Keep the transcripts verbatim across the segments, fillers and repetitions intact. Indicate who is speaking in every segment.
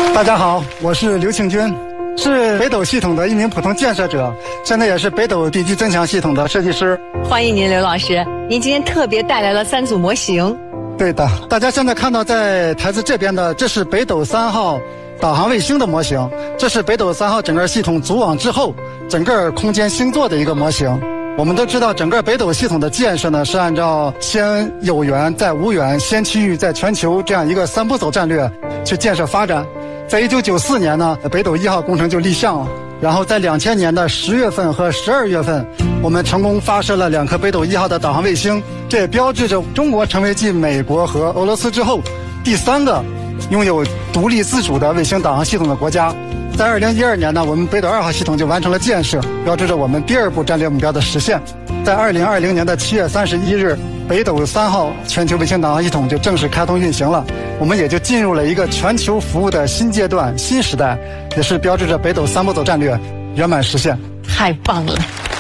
Speaker 1: 大家好，我是刘庆军，是北斗系统的一名普通建设者，现在也是北斗地基增强系统的设计师。
Speaker 2: 欢迎您，刘老师。您今天特别带来了三组模型。
Speaker 1: 对的，大家现在看到在台子这边的，这是北斗三号导航卫星的模型，这是北斗三号整个系统组网之后整个空间星座的一个模型。我们都知道，整个北斗系统的建设呢，是按照先有源再无源，先区域再全球这样一个三步走战略去建设发展。在一九九四年呢，北斗一号工程就立项了。然后在两千年的十月份和十二月份，我们成功发射了两颗北斗一号的导航卫星，这也标志着中国成为继美国和俄罗斯之后第三个拥有独立自主的卫星导航系统的国家。在二零一二年呢，我们北斗二号系统就完成了建设，标志着我们第二步战略目标的实现。在二零二零年的七月三十一日，北斗三号全球卫星导航系统就正式开通运行了，我们也就进入了一个全球服务的新阶段、新时代，也是标志着北斗三步走战略圆满实现。
Speaker 2: 太棒了！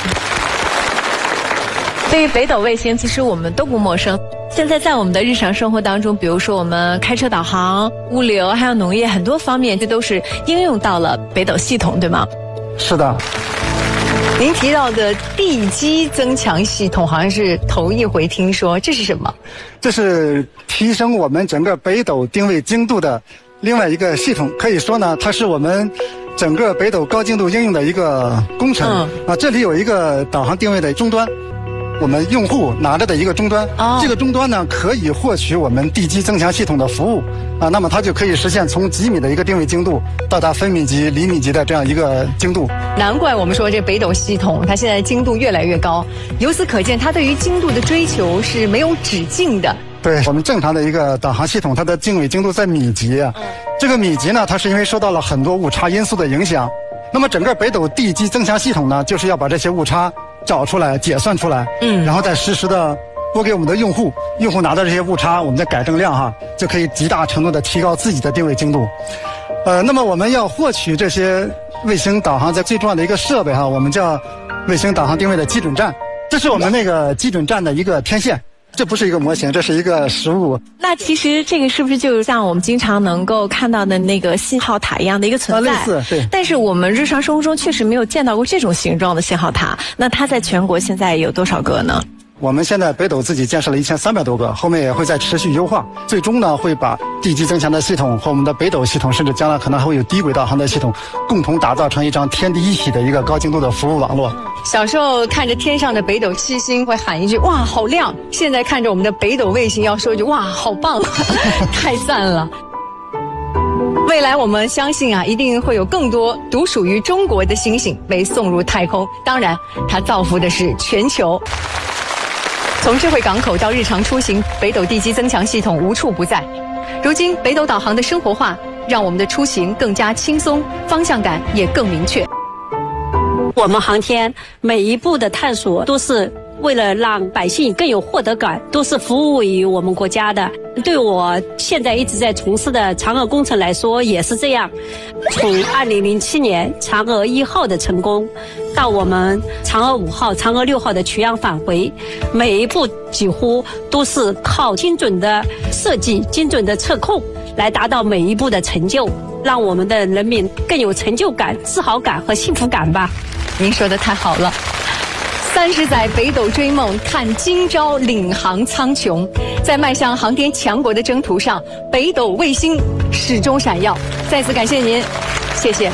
Speaker 3: 对于北斗卫星，其实我们都不陌生。现在在我们的日常生活当中，比如说我们开车导航、物流还有农业很多方面，这都是应用到了北斗系统，对吗？
Speaker 1: 是的。
Speaker 2: 您提到的地基增强系统好像是头一回听说，这是什么？
Speaker 1: 这是提升我们整个北斗定位精度的另外一个系统，可以说呢，它是我们整个北斗高精度应用的一个工程。嗯、啊，这里有一个导航定位的终端，我们用户拿着的一个终端，哦、这个终端呢可以获取我们地基增强系统的服务啊，那么它就可以实现从几米的一个定位精度到达分米级、厘米级的这样一个精度。
Speaker 2: 难怪我们说这北斗系统它现在精度越来越高，由此可见它对于精度的追求是没有止境的。
Speaker 1: 对，我们正常的一个导航系统，它的定位精度在米级，嗯、这个米级呢，它是因为受到了很多误差因素的影响。那么整个北斗地基增强系统呢，就是要把这些误差找出来、解算出来，嗯，然后再实时的拨给我们的用户，用户拿到这些误差，我们的改正量哈，就可以极大程度的提高自己的定位精度。呃，那么我们要获取这些卫星导航在最重要的一个设备哈，我们叫卫星导航定位的基准站，这是我们那个基准站的一个天线。这不是一个模型，这是一个实物。
Speaker 3: 那其实这个是不是就像我们经常能够看到的那个信号塔一样的一个存在？
Speaker 1: 啊，类似，对。
Speaker 3: 但是我们日常生活中确实没有见到过这种形状的信号塔。那它在全国现在有多少个呢？
Speaker 1: 我们现在北斗自己建设了一千三百多个，后面也会再持续优化，最终呢会把地基增强的系统和我们的北斗系统，甚至将来可能还会有低轨导航的系统，共同打造成一张天地一体的一个高精度的服务网络。
Speaker 2: 小时候看着天上的北斗七星会喊一句哇好亮，现在看着我们的北斗卫星要说一句哇好棒，太赞了。未来我们相信啊，一定会有更多独属于中国的星星被送入太空，当然它造福的是全球。从智慧港口到日常出行，北斗地基增强系统无处不在。如今北斗导航的生活化，让我们的出行更加轻松，方向感也更明确。
Speaker 4: 我们航天每一步的探索都是为了让百姓更有获得感，都是服务于我们国家的。对我现在一直在从事的嫦娥工程来说也是这样。从二零零七年嫦娥一号的成功，到我们嫦娥五号、嫦娥六号的取样返回，每一步几乎都是靠精准的设计、精准的测控来达到每一步的成就，让我们的人民更有成就感、自豪感和幸福感吧。
Speaker 2: 您说的太好了。三十载北斗追梦，看今朝领航苍穹。在迈向航天强国的征途上，北斗卫星始终闪耀。再次感谢您，谢谢。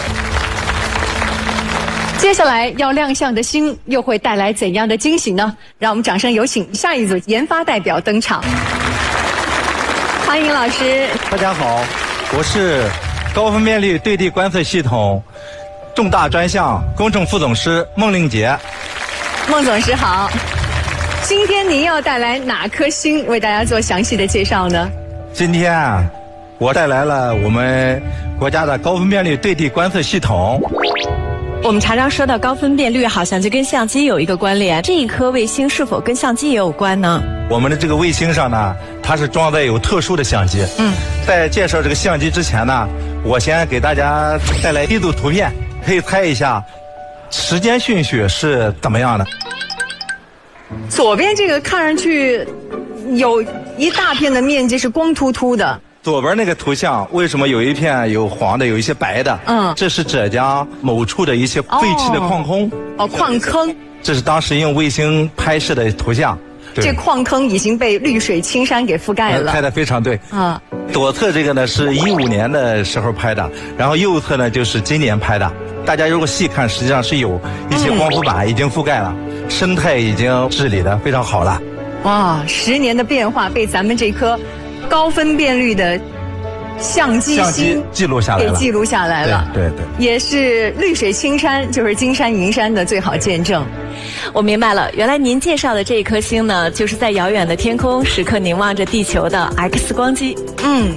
Speaker 2: 接下来要亮相的星又会带来怎样的惊喜呢？让我们掌声有请下一组研发代表登场。欢迎老师。
Speaker 5: 大家好，我是高分辨率对地观测系统重大专项工程副总师孟令杰。
Speaker 2: 孟总师好，今天您要带来哪颗星为大家做详细的介绍呢？
Speaker 5: 今天啊，我带来了我们国家的高分辨率对地观测系统。
Speaker 3: 我们常常说到高分辨率，好像就跟相机有一个关联，这一颗卫星是否跟相机也有关呢？
Speaker 5: 我们的这个卫星上呢，它是装载有特殊的相机。嗯，在介绍这个相机之前呢，我先给大家带来一组图片，可以猜一下时间顺序是怎么样的？
Speaker 2: 左边这个看上去有一大片的面积是光秃秃的，
Speaker 5: 左边那个图像为什么有一片有黄的，有一些白的？嗯，这是浙江某处的一些废弃的矿坑。
Speaker 2: 哦，矿坑。
Speaker 5: 这是当时用卫星拍摄的图像。
Speaker 2: 这矿坑已经被绿水青山给覆盖了。
Speaker 5: 拍得非常对。
Speaker 2: 啊，
Speaker 5: 左侧这个呢是一五年的时候拍的，然后右侧呢就是今年拍的。大家如果细看，实际上是有一些光伏板已经覆盖了，嗯、生态已经治理的非常好了。
Speaker 2: 哇，十年的变化被咱们这颗高分辨率的相机星
Speaker 5: 记录下来了，
Speaker 2: 给记录下来了。
Speaker 5: 对 对, 对，
Speaker 2: 也是绿水青山，就是金山银山的最好见证。
Speaker 3: 我明白了，原来您介绍的这一颗星呢，就是在遥远的天空时刻凝望着地球的 X 光机。
Speaker 2: 嗯，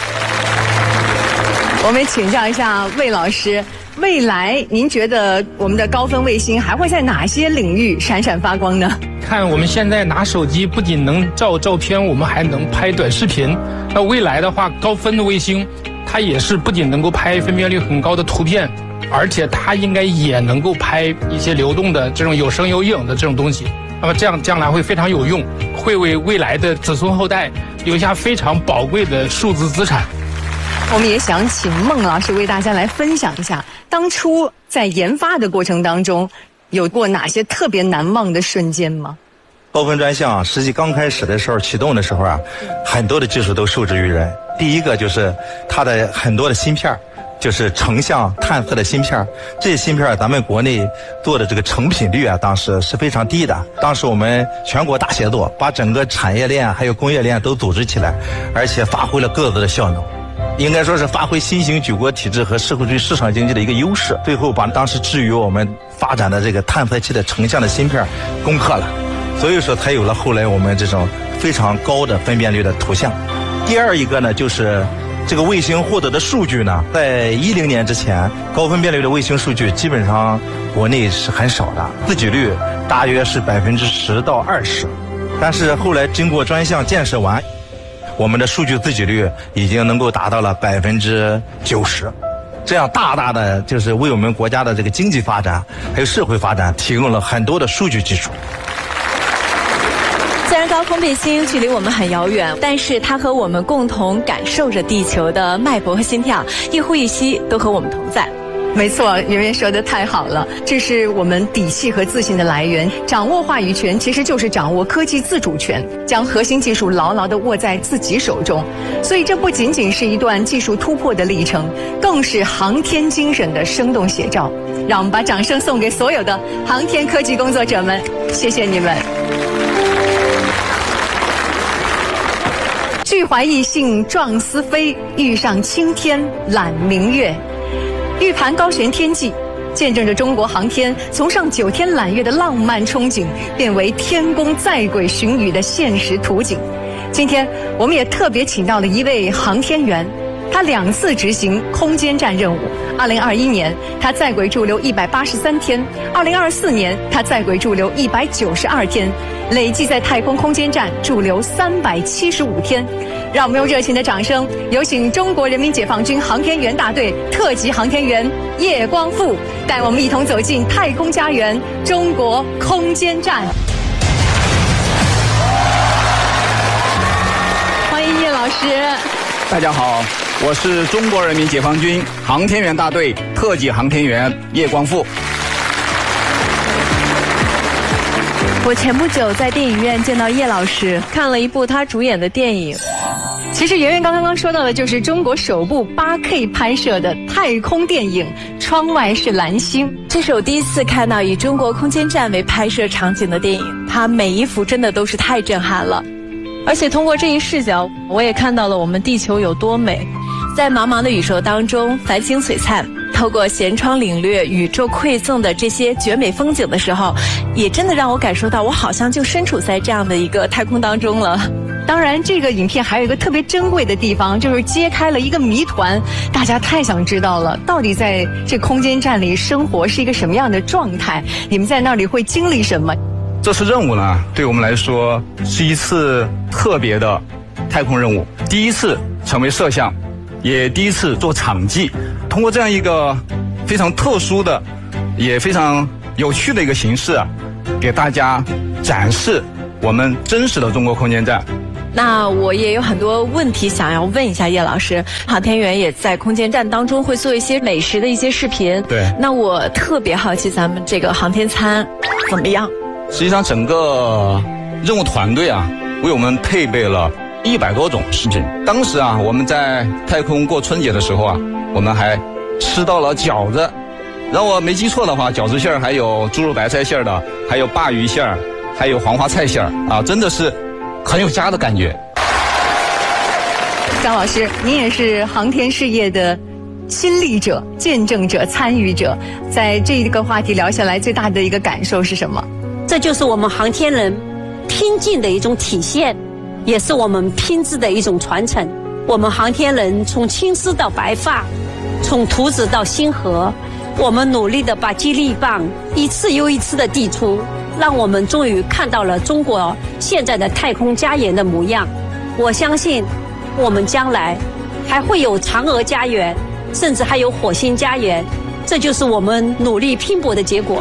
Speaker 2: 我们请教一下魏老师，未来您觉得我们的高分卫星还会在哪些领域闪闪发光呢？
Speaker 6: 看我们现在拿手机不仅能照照片，我们还能拍短视频。那未来的话，高分的卫星，它也是不仅能够拍分辨率很高的图片，而且它应该也能够拍一些流动的这种有声有影的这种东西。那么这样将来会非常有用，会为未来的子孙后代留下非常宝贵的数字资产。
Speaker 2: 我们也想请孟老师为大家来分享一下，当初在研发的过程当中，有过哪些特别难忘的瞬间吗？
Speaker 5: 高分专项实际刚开始的时候启动的时候啊，很多的技术都受制于人。第一个就是它的很多的芯片，就是成像探测的芯片，这些芯片咱们国内做的这个成品率啊，当时是非常低的。当时我们全国大协作，把整个产业链还有工业链都组织起来，而且发挥了各自的效能。应该说是发挥新型举国体制和社会主义市场经济的一个优势，最后把当时至于我们发展的这个探测器的成像的芯片攻克了，所以说才有了后来我们这种非常高的分辨率的图像。第二一个呢，就是这个卫星获得的数据呢，在一零年之前，高分辨率的卫星数据基本上国内是很少的，自给率大约是百分之十到二十，但是后来经过专项建设完，我们的数据自给率已经能够达到了百分之九十，这样大大的就是为我们国家的这个经济发展还有社会发展提供了很多的数据基础。
Speaker 3: 虽然高空卫星距离我们很遥远，但是它和我们共同感受着地球的脉搏和心跳，一呼一吸都和我们同在。
Speaker 2: 没错，圆圆说的太好了，这是我们底气和自信的来源。掌握话语权其实就是掌握科技自主权，将核心技术牢牢地握在自己手中。所以这不仅仅是一段技术突破的历程，更是航天精神的生动写照。让我们把掌声送给所有的航天科技工作者们，谢谢你们。俱怀逸兴壮思飞，欲上青天揽明月。玉盘高悬天际，见证着中国航天从上九天揽月的浪漫憧憬，变为天宫载轨巡宇的现实图景。今天我们也特别请到了一位航天员，他两次执行空间站任务。二零二一年，他在轨驻留一百八十三天；二零二四年，他在轨驻留一百九十二天，累计在太空空间站驻留三百七十五天。让我们用热情的掌声，有请中国人民解放军航天员大队特级航天员叶光富，带我们一同走进太空家园——中国空间站。欢迎叶老师。
Speaker 7: 大家好，我是中国人民解放军航天员大队特级航天员叶光富。
Speaker 3: 我前不久在电影院见到叶老师，看了一部他主演的电影。
Speaker 2: 其实圆圆刚刚刚说到的就是中国首部 八K 拍摄的太空电影《窗外是蓝星》。
Speaker 3: 这是我第一次看到以中国空间站为拍摄场景的电影，它每一幅真的都是太震撼了。而且通过这一视角，我也看到了我们地球有多美。在茫茫的宇宙当中，繁星璀璨，透过舷窗领略宇宙馈赠的这些绝美风景的时候，也真的让我感受到我好像就身处在这样的一个太空当中了。
Speaker 2: 当然，这个影片还有一个特别珍贵的地方，就是揭开了一个谜团。大家太想知道了，到底在这空间站里生活是一个什么样的状态？你们在那里会经历什么？
Speaker 7: 这次任务呢，对我们来说是一次特别的太空任务，第一次成为摄像，也第一次做场记。通过这样一个非常特殊的，也非常有趣的一个形式啊，给大家展示我们真实的中国空间站。
Speaker 3: 那我也有很多问题想要问一下叶老师。航天员也在空间站当中会做一些美食的一些视频。
Speaker 7: 对。
Speaker 3: 那我特别好奇咱们这个航天餐怎么样？
Speaker 7: 实际上，整个任务团队啊，为我们配备了一百多种食品。当时啊，我们在太空过春节的时候啊，我们还吃到了饺子。让我没记错的话，饺子馅儿还有猪肉白菜馅儿的，还有鲅鱼馅儿，还有黄花菜馅儿啊，真的是很有家的感觉。
Speaker 2: 张老师，您也是航天事业的亲历者、见证者、参与者，在这一个话题聊下来，最大的一个感受是什么？
Speaker 4: 这就是我们航天人拼劲的一种体现，也是我们拼字的一种传承。我们航天人从青丝到白发，从图纸到星河，我们努力的把接力棒一次又一次的递出，让我们终于看到了中国现在的太空家园的模样。我相信我们将来还会有嫦娥家园，甚至还有火星家园，这就是我们努力拼搏的结果。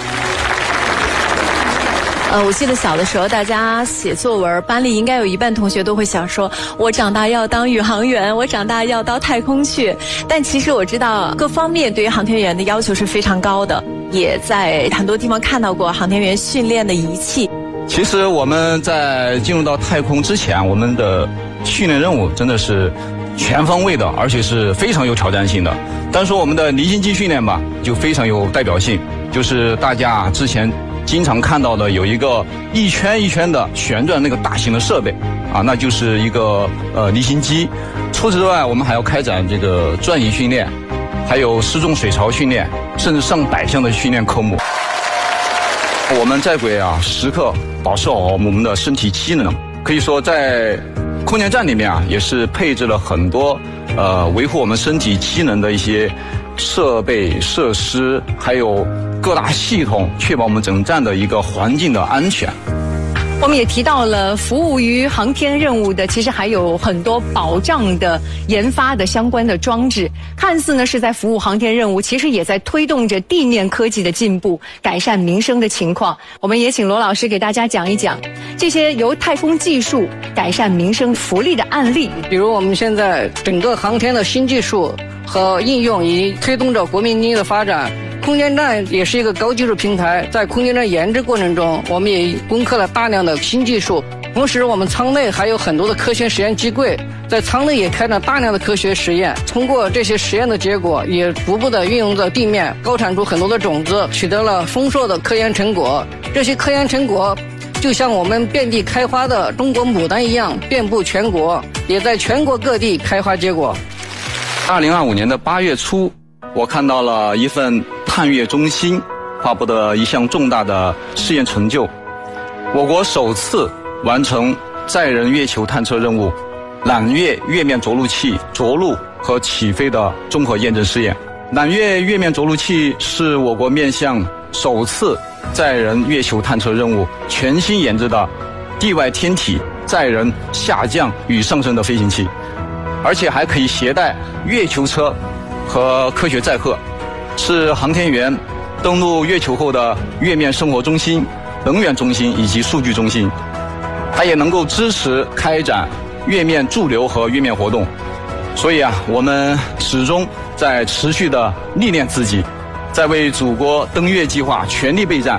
Speaker 3: 呃，我记得小的时候，大家写作文，班里应该有一半同学都会想说，我长大要当宇航员，我长大要到太空去。但其实我知道，各方面对于航天员的要求是非常高的，也在很多地方看到过航天员训练的仪器。
Speaker 7: 其实我们在进入到太空之前，我们的训练任务真的是全方位的，而且是非常有挑战性的。单说我们的离心机训练吧，就非常有代表性，就是大家之前经常看到的有一个一圈一圈的旋转那个大型的设备啊，那就是一个呃离心机。除此之外，我们还要开展这个转移训练，还有失重水槽训练，甚至上百项的训练科目。我们在轨啊，时刻保持好我们的身体机能。可以说，在空间站里面啊，也是配置了很多呃维护我们身体机能的一些设备设施，还有各大系统，确保我们整站的一个环境的安全。
Speaker 2: 我们也提到了服务于航天任务的，其实还有很多保障的研发的相关的装置，看似呢是在服务航天任务，其实也在推动着地面科技的进步，改善民生的情况。我们也请罗老师给大家讲一讲这些由太空技术改善民生福利的案例。
Speaker 8: 比如我们现在整个航天的新技术和应用已经推动着国民经济的发展。空间站也是一个高技术平台，在空间站研制过程中，我们也攻克了大量的新技术。同时，我们舱内还有很多的科学实验机柜，在舱内也开展大量的科学实验。通过这些实验的结果，也逐步的运用到地面，高产出很多的种子，取得了丰硕的科研成果。这些科研成果就像我们遍地开花的中国牡丹一样，遍布全国，也在全国各地开花结果。
Speaker 7: 二零二五年的八月初，我看到了一份探月中心发布的一项重大的试验成就，我国首次完成载人月球探测任务揽月月面着陆器着陆和起飞的综合验证试验。揽月月面着陆器是我国面向首次载人月球探测任务全新研制的地外天体载人下降与上升的飞行器，而且还可以携带月球车和科学载荷，是航天员登陆月球后的月面生活中心、能源中心以及数据中心。它也能够支持开展月面驻留和月面活动。所以啊，我们始终在持续的历练自己，在为祖国登月计划全力备战。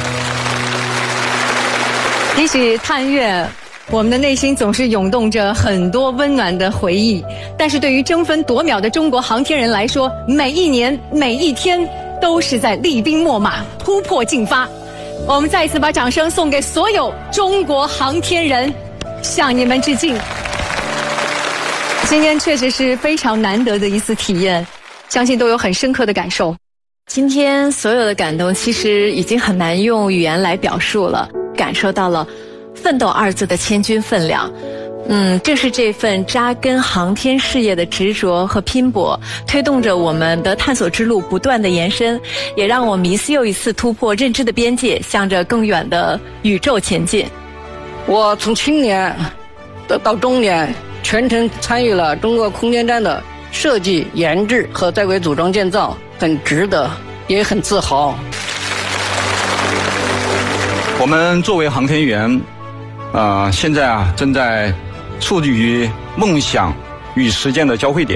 Speaker 2: 提起探月，我们的内心总是涌动着很多温暖的回忆，但是对于争分夺秒的中国航天人来说，每一年每一天都是在厉兵秣马、突破进发。我们再一次把掌声送给所有中国航天人，向你们致敬。今天确实是非常难得的一次体验，相信都有很深刻的感受。
Speaker 3: 今天所有的感动其实已经很难用语言来表述了，感受到了奋斗二字的千钧分量。嗯，正是这份扎根航天事业的执着和拼搏，推动着我们的探索之路不断的延伸，也让我们一次又一次突破认知的边界，向着更远的宇宙前进。
Speaker 8: 我从青年到到中年，全程参与了中国空间站的设计、研制和在轨组装建造，很值得，也很自豪。
Speaker 7: 我们作为航天员， 呃，现在啊正在处于梦想与实践的交汇点。